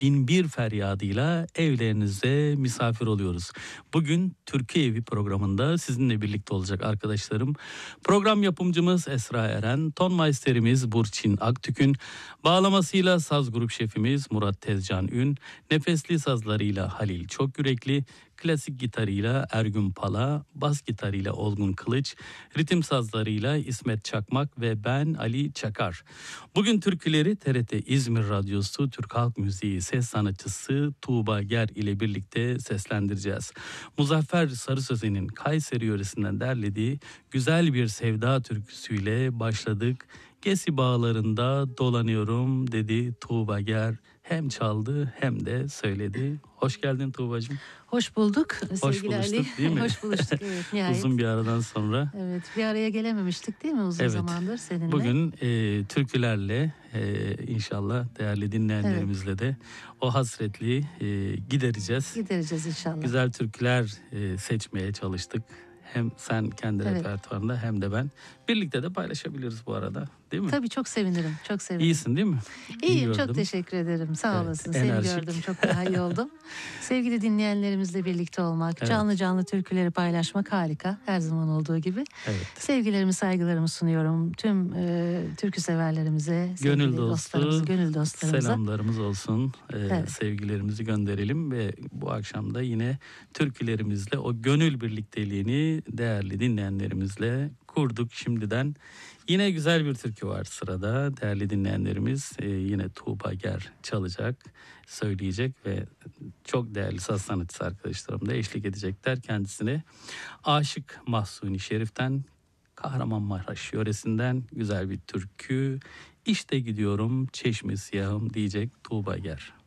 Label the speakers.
Speaker 1: binbir feryadıyla evlerinize misafir oluyoruz. Bugün Türkü Evi programında sizinle birlikte olacak arkadaşlarım. Program yapımcımız Esra Eren, ton maisterimiz Burçin Aktükün, bağlamasıyla saz grup şefimiz Murat Tezcan Ün, nefesli sazlarıyla Halil Çokgürekli, klasik gitarıyla Ergün Pala, bas gitarıyla Olgun Kılıç, ritim sazlarıyla İsmet Çakmak ve ben Ali Çakar. Bugün türküleri TRT İzmir Radyosu Türk Halk Müziği ses sanatçısı Tuğba Ger ile birlikte seslendireceğiz. Muzaffer Sarısözen'in Kayseri yöresinden derlediği güzel bir sevda türküsüyle başladık. Gesi bağlarında dolanıyorum dedi Tuğba Ger. Hem çaldı hem de söyledi. Hoş geldin Tuğbacığım.
Speaker 2: Hoş bulduk.
Speaker 1: Hoş
Speaker 2: Sevgili
Speaker 1: buluştuk
Speaker 2: Ali.
Speaker 1: değil mi?
Speaker 2: Hoş buluştuk, evet, nihayet.
Speaker 1: Uzun bir aradan sonra.
Speaker 2: Evet, bir araya gelememiştik değil mi uzun zamandır seninle?
Speaker 1: Bugün türkülerle inşallah değerli dinleyenlerimizle de o hasretliği gidereceğiz.
Speaker 2: Gidereceğiz inşallah.
Speaker 1: Güzel türküler seçmeye çalıştık. Hem sen kendi repertuarında hem de ben. Birlikte de paylaşabiliriz bu arada, değil mi?
Speaker 2: Tabii, çok sevinirim, çok sevinirim.
Speaker 1: İyisin değil mi?
Speaker 2: İyiyim, çok teşekkür ederim. Sağ olasın. Seni gördüm, çok daha iyi oldum. Sevgili dinleyenlerimizle birlikte olmak, canlı canlı türküleri paylaşmak harika. Her zaman olduğu gibi.
Speaker 1: Evet.
Speaker 2: Sevgilerimi, saygılarımı sunuyorum tüm türkü severlerimize,
Speaker 1: gönül
Speaker 2: dostlarımıza.
Speaker 1: Selamlarımız olsun. Sevgilerimizi gönderelim ve bu akşam da yine türkülerimizle o gönül birlikteliğini değerli dinleyenlerimizle kurduk şimdiden. Yine güzel bir türkü var sırada. Değerli dinleyenlerimiz yine Tuğba Ger çalacak, söyleyecek ve çok değerli saz sanatçısı arkadaşlarım da eşlik edecekler kendisine. Aşık Mahsuni Şerif'ten, Kahramanmaraş yöresinden güzel bir türkü. İşte gidiyorum Çeşme Siyahım diyecek Tuğba Ger.